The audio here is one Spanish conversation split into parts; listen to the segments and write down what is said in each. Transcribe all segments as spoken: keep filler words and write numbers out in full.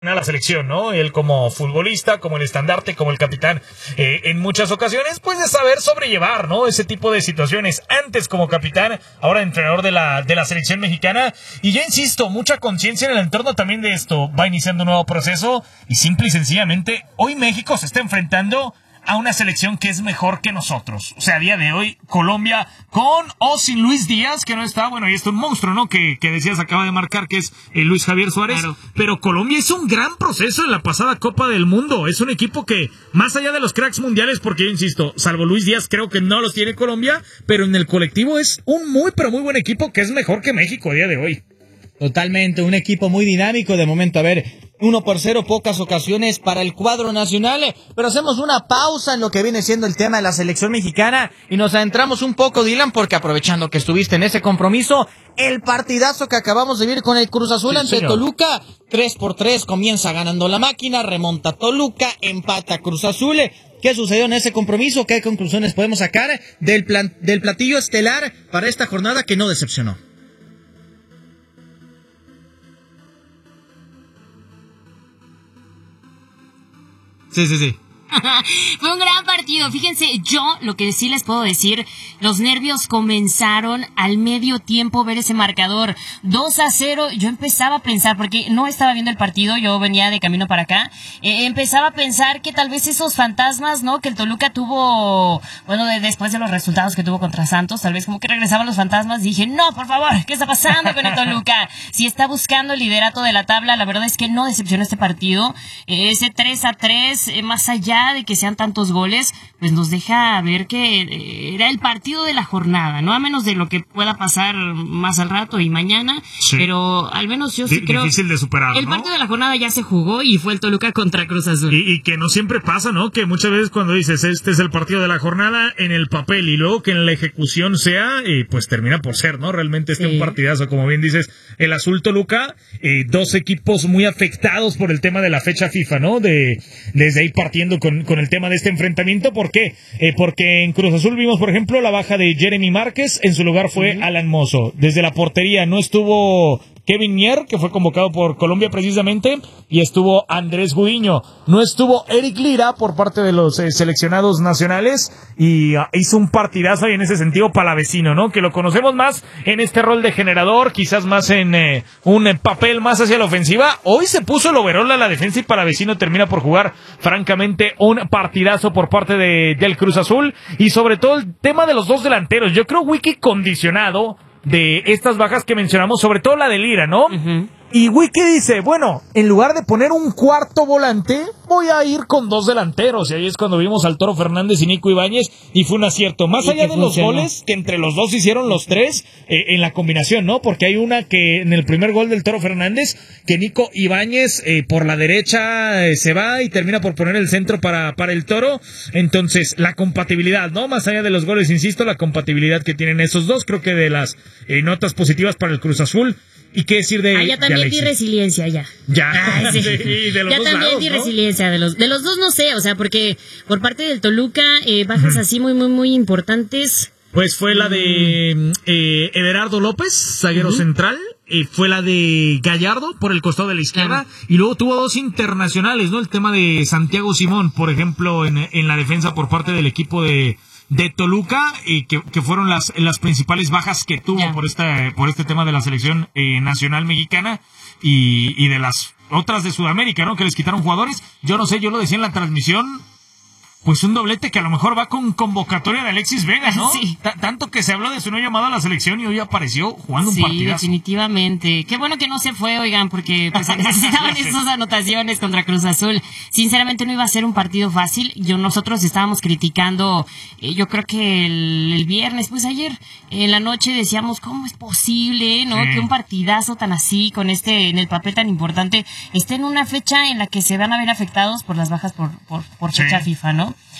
a la selección, ¿no? Él como futbolista, como el estandarte, como el capitán, eh, en muchas ocasiones, pues de saber sobrellevar, ¿no? Ese tipo de situaciones. Antes como capitán, ahora entrenador de la, de la selección mexicana. Y yo insisto, mucha conciencia en el entorno también de esto. Va iniciando un nuevo proceso y simple y sencillamente, hoy México se está enfrentando a una selección que es mejor que nosotros. O sea, a día de hoy, Colombia, con o sin Luis Díaz, que no está, bueno, y está un monstruo, ¿no? Que, que decías, acaba de marcar, que es eh, Luis Javier Suárez. Claro. Pero Colombia hizo un gran proceso en la pasada Copa del Mundo. Es un equipo que, más allá de los cracks mundiales, porque yo insisto, salvo Luis Díaz, creo que no los tiene Colombia, pero en el colectivo es un muy, pero muy buen equipo que es mejor que México a día de hoy. Totalmente, un equipo muy dinámico de momento. A ver, uno por cero, pocas ocasiones para el cuadro nacional, pero hacemos una pausa en lo que viene siendo el tema de la selección mexicana y nos adentramos un poco, Dylan, porque aprovechando que estuviste en ese compromiso, el partidazo que acabamos de vivir con el Cruz Azul sí, ante señor. Toluca, tres por tres, comienza ganando la máquina, remonta Toluca, empata Cruz Azul. ¿Qué sucedió en ese compromiso? ¿Qué conclusiones podemos sacar del, plan, del platillo estelar para esta jornada que no decepcionó? Sí, sí, sí. Fue un gran partido. Fíjense, yo lo que sí les puedo decir, los nervios comenzaron al medio tiempo, ver ese marcador dos a cero. Yo empezaba a pensar, porque no estaba viendo el partido, yo venía de camino para acá, eh, empezaba a pensar que tal vez esos fantasmas, ¿no? Que el Toluca tuvo, bueno, de, después de los resultados que tuvo contra Santos, tal vez como que regresaban los fantasmas. Dije, no, por favor, ¿qué está pasando con el Toluca? Si está buscando el liderato de la tabla, la verdad es que no decepcionó este partido. Eh, ese tres a tres, eh, más allá de que sean tantos goles, pues nos deja ver que era el partido de la jornada, ¿no? A menos de lo que pueda pasar más al rato y mañana, sí. Pero al menos yo sí D- creo... Difícil de superar, El ¿no? partido de la jornada ya se jugó y fue el Toluca contra Cruz Azul. Y, y que no siempre pasa, ¿no? Que muchas veces cuando dices, este es el partido de la jornada en el papel y luego que en la ejecución sea, eh, pues termina por ser, ¿no? Realmente este es sí. un partidazo, como bien dices, el Azul Toluca, eh, dos equipos muy afectados por el tema de la fecha FIFA, ¿no? De desde ahí partiendo con Con, con el tema de este enfrentamiento. ¿Por qué? Eh, porque en Cruz Azul vimos, por ejemplo, la baja de Jeremy Márquez. En su lugar fue uh-huh. Alan Mozo. Desde la portería no estuvo Kevin Mier, que fue convocado por Colombia precisamente, y estuvo Andrés Gudiño. No estuvo Eric Lira por parte de los eh, seleccionados nacionales y uh, hizo un partidazo y en ese sentido palavecino, ¿no? Que lo conocemos más en este rol de generador, quizás más en eh, un eh, papel más hacia la ofensiva. Hoy se puso el overall a la defensa y palavecino termina por jugar francamente un partidazo por parte de, del Cruz Azul y sobre todo el tema de los dos delanteros. Yo creo Wiki condicionado de estas bajas que mencionamos, sobre todo la de Lira, ¿no? Uh-huh. Y Wiki dice, bueno, en lugar de poner un cuarto volante, voy a ir con dos delanteros. Y ahí es cuando vimos al Toro Fernández y Nico Ibáñez, y fue un acierto. Más allá de los goles, que entre los dos hicieron los tres, eh, en la combinación, ¿no? Porque hay una que en el primer gol del Toro Fernández, que Nico Ibáñez eh, por la derecha eh, se va y termina por poner el centro para, para el Toro. Entonces, la compatibilidad, ¿no? Más allá de los goles, insisto, la compatibilidad que tienen esos dos, creo que de las eh, notas positivas para el Cruz Azul. ¿Y qué decir de Ah, ya también de di resiliencia, ya. Ya, ah, sí. de, de los ya dos también lados, di ¿no? resiliencia. De los, de los dos no sé, o sea, porque por parte del Toluca, eh, bajas uh-huh. así muy, muy, muy importantes. Pues fue la de eh, Everardo López, zaguero uh-huh. central. Eh, fue la de Gallardo por el costado de la izquierda, claro. Y luego tuvo dos internacionales, ¿no? El tema de Santiago Simón, por ejemplo, en, en la defensa por parte del equipo de... de Toluca, eh, que, que fueron las, las principales bajas que tuvo yeah. por este, por este tema de la selección eh, nacional mexicana y, y de las otras de Sudamérica, ¿no? Que les quitaron jugadores. Yo no sé, yo lo decía en la transmisión, pues un doblete que a lo mejor va con convocatoria de Alexis Vega, ¿no? Sí. T- tanto que se habló de su no llamado a la selección y hoy apareció jugando un sí, partidazo. Sí, definitivamente. Qué bueno que no se fue, oigan, porque pues, necesitaban esas anotaciones contra Cruz Azul. Sinceramente no iba a ser un partido fácil. Yo Nosotros estábamos criticando, eh, yo creo que el, el viernes, pues ayer en la noche decíamos, ¿cómo es posible, no? Sí. Que un partidazo tan así, con este, en el papel tan importante, esté en una fecha en la que se van a ver afectados por las bajas por, por, por fecha sí. FIFA, ¿no?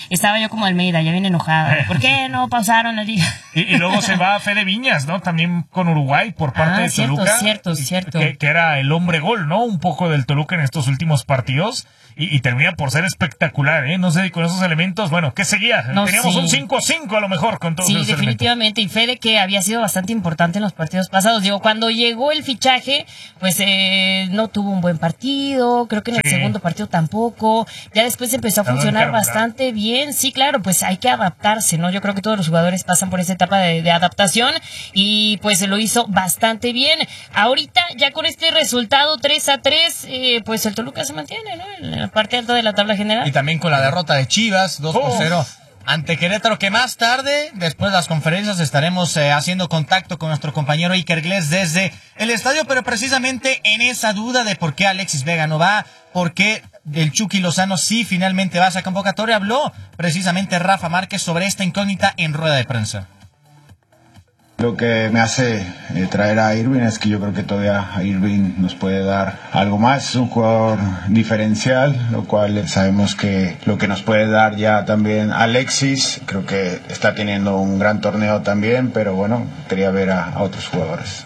estaba yo como Almeida, ya bien enojada. ¿Por qué no pasaron la liga? Y, y luego se va Fede Viñas, ¿no? También con Uruguay por parte ah, de cierto, Toluca. Cierto, cierto, que, que era el hombre gol, ¿no? Un poco del Toluca en estos últimos partidos. Y, y termina por ser espectacular, ¿eh? No sé, con esos elementos, bueno, ¿qué seguía? No, Teníamos sí. un cinco a cinco a lo mejor con todos sí, esos definitivamente. elementos. Y Fede, que había sido bastante importante en los partidos pasados. Digo, cuando llegó el fichaje, pues eh, no tuvo un buen partido. Creo que en el sí. segundo partido tampoco. Ya después empezó a funcionar bastante bien. Sí, claro, pues hay que adaptarse, ¿no? Yo creo que todos los jugadores pasan por esa etapa de, de adaptación. Y pues se lo hizo bastante bien. Ahorita, ya con este resultado tres a tres, eh, pues el Toluca se mantiene, ¿no? En la parte alta de la tabla general. Y también con la derrota de Chivas, dos por cero ante Querétaro, que más tarde, después de las conferencias, estaremos eh, haciendo contacto con nuestro compañero Iker Glés desde el estadio, pero precisamente en esa duda de por qué Alexis Vega no va, por qué el Chucky Lozano sí finalmente va a esa convocatoria, habló precisamente Rafa Márquez sobre esta incógnita en rueda de prensa. Lo que me hace eh, traer a Irving es que yo creo que todavía Irving nos puede dar algo más. Es un jugador diferencial, lo cual sabemos que lo que nos puede dar ya también Alexis, creo que está teniendo un gran torneo también, pero bueno, quería ver a, a otros jugadores.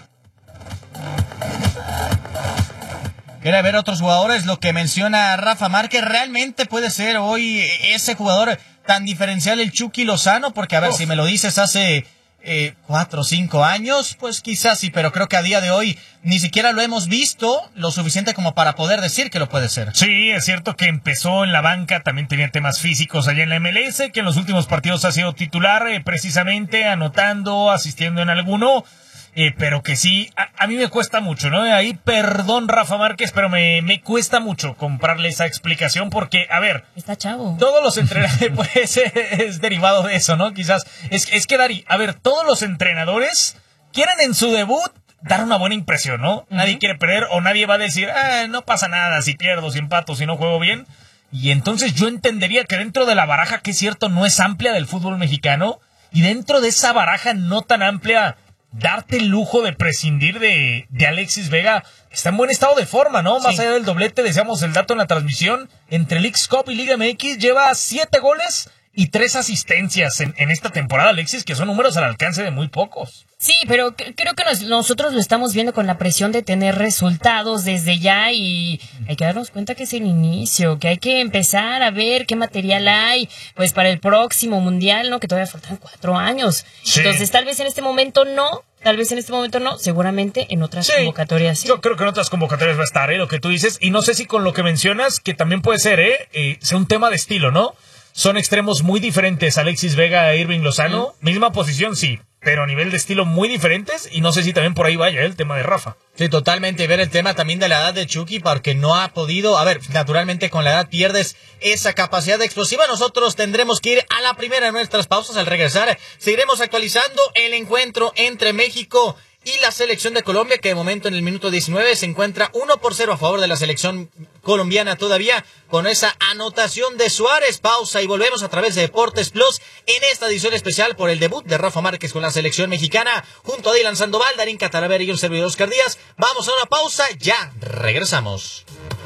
Quiere ver a otros jugadores, lo que menciona Rafa Márquez, realmente puede ser hoy ese jugador tan diferencial el Chucky Lozano, porque a ver, oh. si me lo dices hace... Eh, cuatro o cinco años, pues quizás sí, pero creo que a día de hoy ni siquiera lo hemos visto lo suficiente como para poder decir que lo puede ser. Sí, es cierto que empezó en la banca, también tenía temas físicos allá en la M L S, que en los últimos partidos ha sido titular, eh, precisamente anotando, asistiendo en alguno. Eh, pero que sí, a, a mí me cuesta mucho, ¿no? Ahí, perdón, Rafa Márquez, pero me, me cuesta mucho comprarle esa explicación porque, a ver... Está chavo. Todos los entrenadores, pues, es derivado de eso, ¿no? Quizás, es, es que, Dari, a ver, todos los entrenadores quieren en su debut dar una buena impresión, ¿no? Uh-huh. Nadie quiere perder o nadie va a decir, ah, no pasa nada si pierdo, si empato, si no juego bien. Y entonces yo entendería que dentro de la baraja, que es cierto, no es amplia del fútbol mexicano, y dentro de esa baraja no tan amplia... darte el lujo de prescindir de, de Alexis Vega, está en buen estado de forma, ¿no? Sí. Más allá del doblete, decíamos el dato en la transmisión, entre Leagues Cup y Liga M X lleva siete goles y tres asistencias en, en esta temporada, Alexis, que son números al alcance de muy pocos. Sí, pero c- creo que nos, nosotros lo estamos viendo con la presión de tener resultados desde ya y hay que darnos cuenta que es el inicio, que hay que empezar a ver qué material hay, pues para el próximo mundial, ¿no? Que todavía faltan cuatro años. Sí. Entonces, tal vez en este momento no, tal vez en este momento no, seguramente en otras sí. convocatorias sí. Yo creo que en otras convocatorias va a estar, ¿eh? Lo que tú dices, y no sé si con lo que mencionas, que también puede ser, ¿eh? eh sea un tema de estilo, ¿no? Son extremos muy diferentes, Alexis Vega e Irving Lozano. Mm. Misma posición, sí, pero a nivel de estilo muy diferentes. Y no sé si también por ahí vaya el tema de Rafa. Sí, totalmente. Y ver el tema también de la edad de Chucky, porque no ha podido... A ver, naturalmente con la edad pierdes esa capacidad explosiva. Nosotros tendremos que ir a la primera de nuestras pausas. Al regresar, seguiremos actualizando el encuentro entre México y la selección de Colombia, que de momento en el minuto diecinueve se encuentra uno por cero a favor de la selección colombiana todavía, con esa anotación de Suárez. Pausa y volvemos a través de Deportes Plus en esta edición especial por el debut de Rafa Márquez con la selección mexicana, junto a Dylan Sandoval, Darín Catalavera y un servidor Oscar Díaz. Vamos a una pausa, ya regresamos.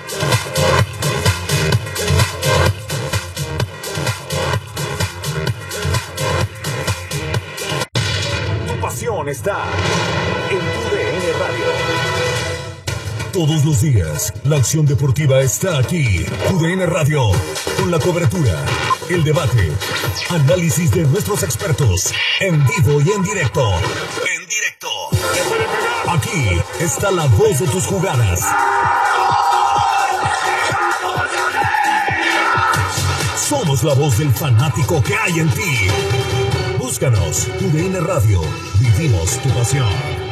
Está en U D N Radio. Todos los días, la acción deportiva está aquí. U D N Radio, con la cobertura, el debate, análisis de nuestros expertos, en vivo y en directo. En directo. Aquí está la voz de tus jugadas. Somos la voz del fanático que hay en ti. Búscanos, U D N Radio. Vivimos tu pasión.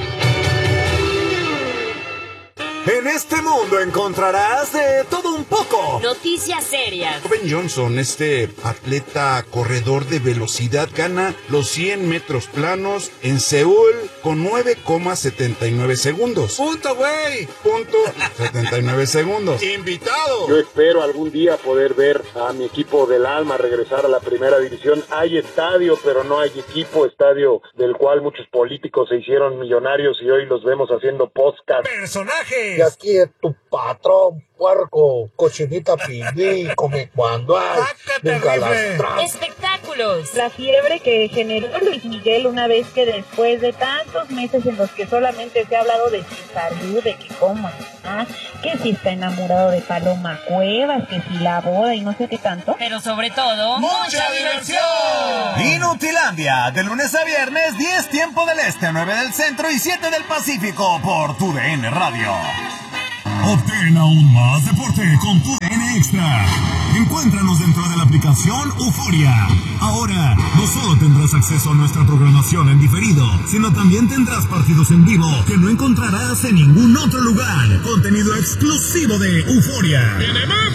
En este mundo encontrarás de todo un poco. Noticias serias. Ben Johnson, este atleta corredor de velocidad, gana los cien metros planos en Seúl con nueve coma setenta y nueve segundos. ¡Punto, güey! Punto setenta y nueve segundos. ¡Invitado! Yo espero algún día poder ver a mi equipo del alma regresar a la primera división. Hay estadio, pero no hay equipo. Estadio del cual muchos políticos se hicieron millonarios y hoy los vemos haciendo podcast. ¡Personajes! Y aquí es tu patrón, puerco, cochinita pibí, come cuando hay, espectáculos. La fiebre que generó Luis Miguel una vez que después de tantos meses en los que solamente se ha hablado de su salud, de que cómo está, que si está enamorado de Paloma Cuevas, que si la boda y no sé qué tanto. Pero sobre todo, ¡mucha diversión! Inutilandia, de lunes a viernes, diez tiempo del este, nueve del centro y siete del Pacífico, por tu D N Radio. Obtén aún más deporte con tu D N Extra. Encuéntranos dentro de la aplicación Euforia. Ahora, no solo tendrás acceso a nuestra programación en diferido, sino también tendrás partidos en vivo que no encontrarás en ningún otro lugar. Contenido exclusivo de Euforia. ¡Tiene más!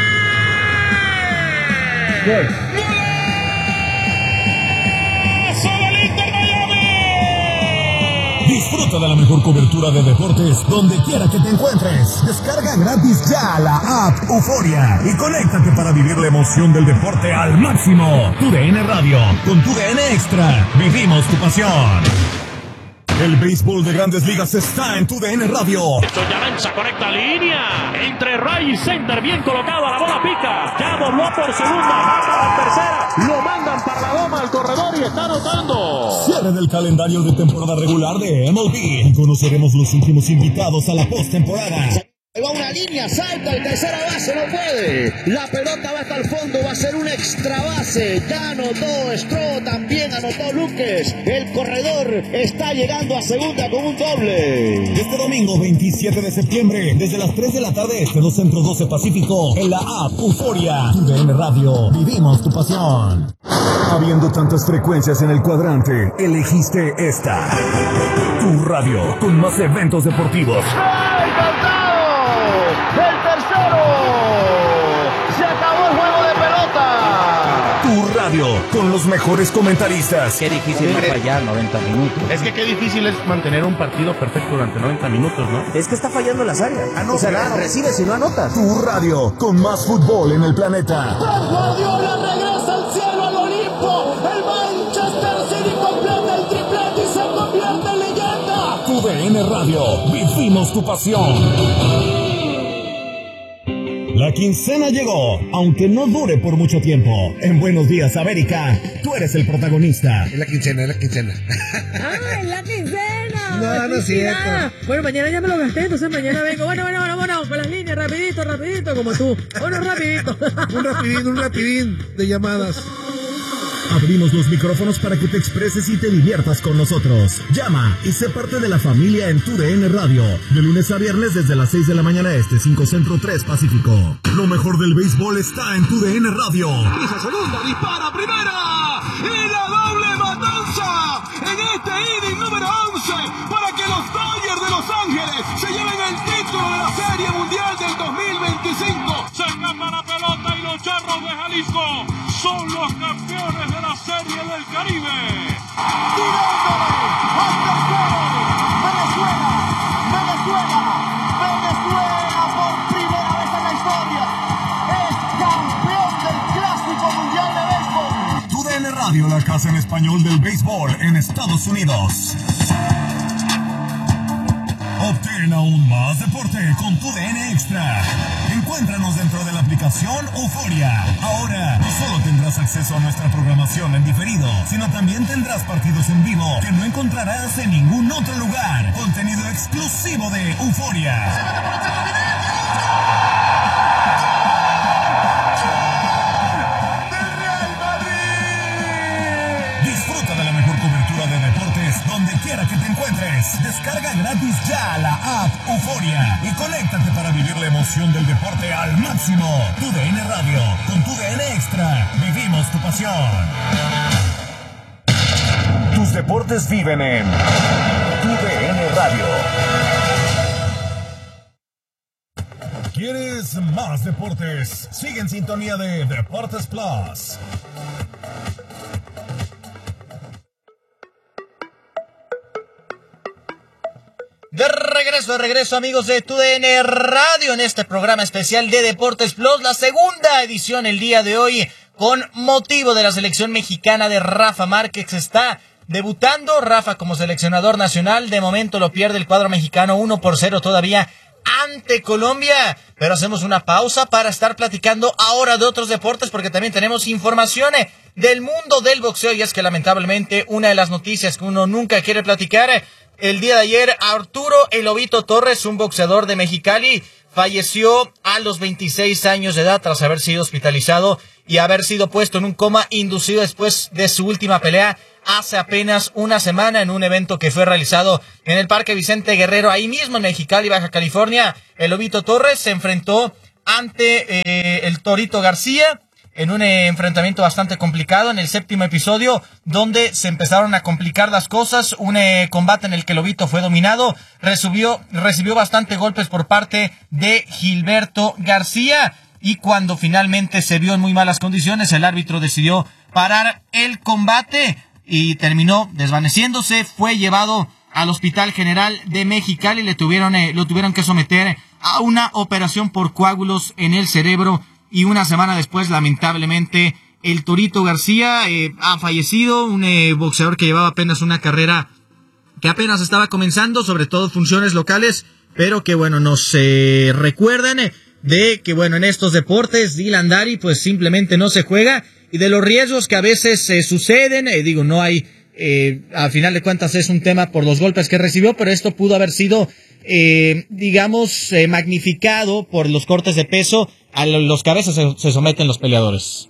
Disfruta de la mejor cobertura de deportes donde quiera que te encuentres. Descarga gratis ya la app Euforia y conéctate para vivir la emoción del deporte al máximo. Tu D N Radio, con tu D N Extra, vivimos tu pasión. El béisbol de Grandes Ligas está en tu D N Radio. Esto ya lanza, conecta línea. Entre Ray y center, bien colocado, la bola pica. Ya voló por segunda, mata a la tercera. Lo mandan para la goma al corredor y está anotando. Cierre del calendario de temporada regular de M L B. Y conoceremos los últimos invitados a la postemporada. Ahí va una línea, salta el tercera base, no puede. La pelota va hasta el fondo, va a ser un extra base. Ya anotó Stroh, también anotó Luques. El corredor está llegando a segunda con un doble. Este domingo veintisiete de septiembre, desde las tres de la tarde este, dos Centro doce Pacífico, en la app Euforia. Tu D N Radio, vivimos tu pasión. Habiendo tantas frecuencias en el cuadrante, elegiste esta. Tu radio, con más eventos deportivos. ¡Ay, cantado! ¡El tercero! ¡Se acabó el juego de pelota! Tu radio, con los mejores comentaristas. Qué difícil es fallar noventa minutos. Es que qué difícil es mantener un partido perfecto durante noventa minutos, ¿no? Es que está fallando las áreas. O sea, nada, recibes y no anotas. Tu radio, con más fútbol en el planeta. ¡Pep Guardiola regresa al cielo, al Olimpo! ¡El Manchester City completa el triplete y se convierte en leyenda! Tu D N Radio, vivimos tu pasión. La quincena llegó, aunque no dure por mucho tiempo. En Buenos Días, América, tú eres el protagonista. Es la quincena, es la quincena. ¡Ah, es la quincena! No, no es cierto. Bueno, mañana ya me lo gasté, entonces mañana vengo. Bueno, bueno, bueno, bueno, con las líneas, rapidito, rapidito, como tú. Bueno, rapidito. Un rapidín, un rapidín de llamadas. Abrimos los micrófonos para que te expreses y te diviertas con nosotros. Llama y sé parte de la familia en tu D N Radio. De lunes a viernes desde las seis de la mañana este, cinco Centro, tres Pacífico. Lo mejor del béisbol está en tu D N Radio. Pisa segunda, dispara primera. Y la doble matanza en este inning número once para que los Dodgers de Los Ángeles se lleven el título de la Serie Mundial del dos mil veinticinco. Se escapa la pelota y los Charros de Jalisco son los campeones de la Serie del Caribe. ¡Tirándole! ¡Hasta Venezuela! ¡Venezuela! ¡Venezuela por primera vez en la historia! ¡Es campeón del Clásico Mundial de Béisbol! Tu D N Radio, la casa en español del béisbol en Estados Unidos. Obtén aún más deporte con tu D N Extra. Encuéntranos dentro de la aplicación Euforia. Ahora, no solo tendrás acceso a nuestra programación en diferido, sino también tendrás partidos en vivo que no encontrarás en ningún otro lugar. Contenido exclusivo de Euforia. Donde quiera que te encuentres, descarga gratis ya la app Euforia y conéctate para vivir la emoción del deporte al máximo. Tu D N Radio, con tu D N Extra, vivimos tu pasión. Tus deportes viven en tu D N Radio. ¿Quieres más deportes? Sigue en sintonía de Deportes Plus. De regreso, de regreso, amigos de tu D N Radio, en este programa especial de Deportes Plus, la segunda edición el día de hoy, con motivo de la selección mexicana de Rafa Márquez. Está debutando Rafa como seleccionador nacional. De momento lo pierde el cuadro mexicano uno por cero todavía ante Colombia. Pero hacemos una pausa para estar platicando ahora de otros deportes, porque también tenemos información del mundo del boxeo. Y es que lamentablemente una de las noticias que uno nunca quiere platicar, el día de ayer Arturo El Lobito Torres, un boxeador de Mexicali, falleció a los veintiséis años de edad tras haber sido hospitalizado y haber sido puesto en un coma inducido después de su última pelea hace apenas una semana en un evento que fue realizado en el Parque Vicente Guerrero, ahí mismo en Mexicali, Baja California. El Lobito Torres se enfrentó ante eh, el Torito García en un eh, enfrentamiento bastante complicado en el séptimo episodio, donde se empezaron a complicar las cosas. Un eh, combate en el que Lobito fue dominado, recibió, recibió bastante golpes por parte de Gilberto García, y cuando finalmente se vio en muy malas condiciones, el árbitro decidió parar el combate y terminó desvaneciéndose. Fue llevado al Hospital General de Mexicali y le tuvieron, eh, lo tuvieron que someter a una operación por coágulos en el cerebro. Y una semana después, lamentablemente, el Torito García eh, ha fallecido, un eh, boxeador que llevaba apenas una carrera que apenas estaba comenzando, sobre todo funciones locales, pero que, bueno, nos eh, recuerdan eh, de que, bueno, en estos deportes, Dylan Dari, pues simplemente no se juega, y de los riesgos que a veces eh, suceden, eh, digo, no hay, eh, al final de cuentas es un tema por los golpes que recibió, pero esto pudo haber sido, eh, digamos, eh, magnificado por los cortes de peso a los que a veces se, se someten los peleadores.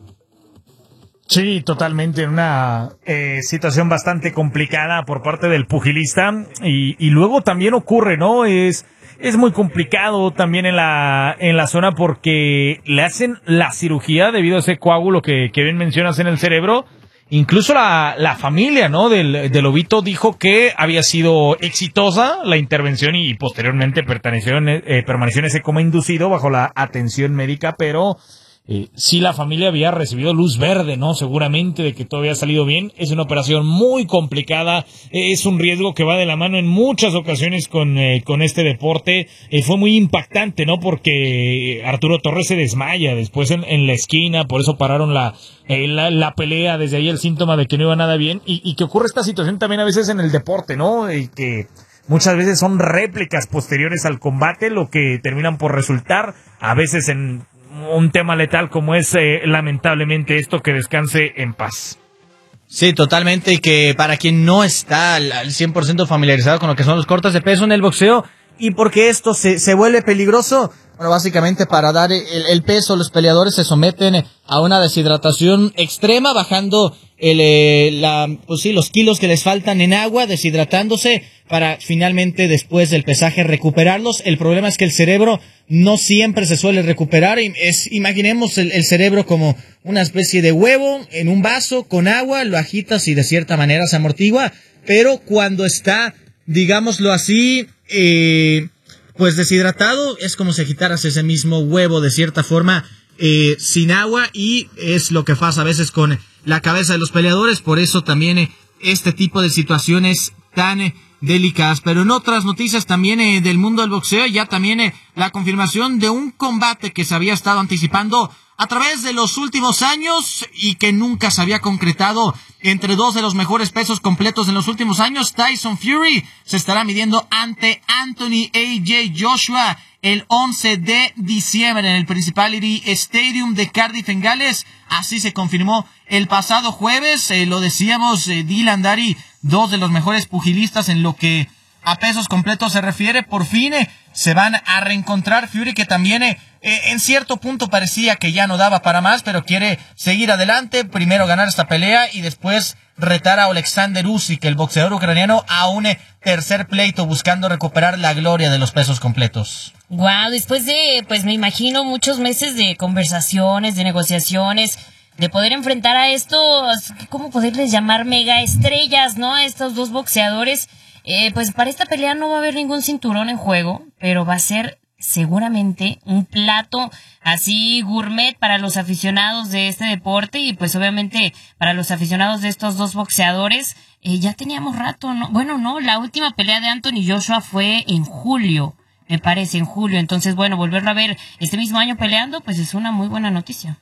Sí, totalmente, una eh, situación bastante complicada por parte del pugilista, y, y luego también ocurre, ¿no? Es es muy complicado también en la en la zona porque le hacen la cirugía debido a ese coágulo que, que bien mencionas en el cerebro. Incluso la, la familia, ¿no? del, del Lobito dijo que había sido exitosa la intervención y, y posteriormente permaneció en, eh, permaneció en ese coma inducido bajo la atención médica, pero eh, sí la familia había recibido luz verde, ¿no? Seguramente de que todo había salido bien. Es una operación muy complicada, eh, es un riesgo que va de la mano en muchas ocasiones con, eh, con este deporte. Eh, fue muy impactante, ¿no? Porque Arturo Torres se desmaya después en, en la esquina, por eso pararon la Eh, la, la pelea, desde ahí el síntoma de que no iba nada bien, y, y que ocurre esta situación también a veces en el deporte, ¿no? Y que muchas veces son réplicas posteriores al combate lo que terminan por resultar a veces en un tema letal como es eh, lamentablemente esto. Que descanse en paz. Sí, totalmente, y que para quien no está al, al cien por ciento familiarizado con lo que son los cortes de peso en el boxeo, y porque esto se, se vuelve peligroso, bueno, básicamente para dar el, el peso, los peleadores se someten a una deshidratación extrema, bajando el, eh, la, pues sí, los kilos que les faltan en agua, deshidratándose, para finalmente después del pesaje recuperarlos. El problema es que el cerebro no siempre se suele recuperar. Es, imaginemos el, el cerebro como una especie de huevo en un vaso con agua, lo agitas y de cierta manera se amortigua, pero cuando está, digámoslo así, eh, pues deshidratado, es como si agitaras ese mismo huevo de cierta forma, eh, sin agua, y es lo que pasa a veces con la cabeza de los peleadores. Por eso también eh, este tipo de situaciones tan eh, delicadas. Pero en otras noticias también eh, del mundo del boxeo, ya también eh, la confirmación de un combate que se había estado anticipando a través de los últimos años y que nunca se había concretado entre dos de los mejores pesos completos en los últimos años. Tyson Fury se estará midiendo ante Anthony A J Joshua el once de diciembre en el Principality Stadium de Cardiff en Gales. Así se confirmó el pasado jueves. Eh, lo decíamos, eh, Dylan Dari, dos de los mejores pugilistas en lo que a pesos completos se refiere, por fin eh, se van a reencontrar. Fury, que también eh, eh, en cierto punto parecía que ya no daba para más, pero quiere seguir adelante, primero ganar esta pelea y después retar a Alexander Usyk, el boxeador ucraniano, a un eh, tercer pleito, buscando recuperar la gloria de los pesos completos. Wow, después de, pues me imagino, muchos meses de conversaciones, de negociaciones, de poder enfrentar a estos, ¿cómo poderles llamar? Mega estrellas, ¿no? A estos dos boxeadores. Eh, pues para esta pelea no va a haber ningún cinturón en juego, pero va a ser seguramente un plato así gourmet para los aficionados de este deporte y pues obviamente para los aficionados de estos dos boxeadores. Eh, ya teníamos rato, ¿no? Bueno, no, la última pelea de Anthony Joshua fue en julio, me parece, en julio. Entonces, bueno, volverlo a ver este mismo año peleando, pues es una muy buena noticia.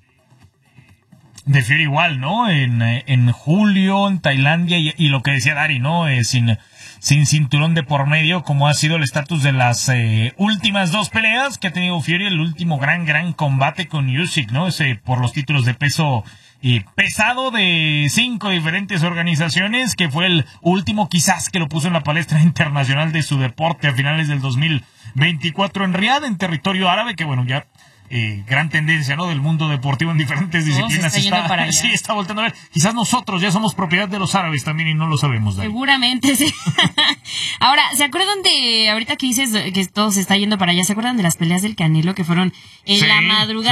De Fury igual, ¿no? En, en julio, en Tailandia, y, y lo que decía Dari, ¿no? Eh, sin, sin cinturón de por medio, como ha sido el estatus de las eh, últimas dos peleas que ha tenido Fury, el último gran, gran combate con Usyk, ¿no? Ese por los títulos de peso y pesado de cinco diferentes organizaciones, que fue el último quizás que lo puso en la palestra internacional de su deporte a finales del dos mil veinticuatro en Riad, en territorio árabe, que bueno, ya eh, gran tendencia, ¿no?, del mundo deportivo en diferentes disciplinas. Se está, está, sí, está volteando a ver. Quizás nosotros ya somos propiedad de los árabes también y no lo sabemos, Dani. Seguramente, sí. Ahora, ¿se acuerdan de, ahorita que dices que todo se está yendo para allá, ¿se acuerdan de las peleas del Canelo que fueron en Sí, la madrugada?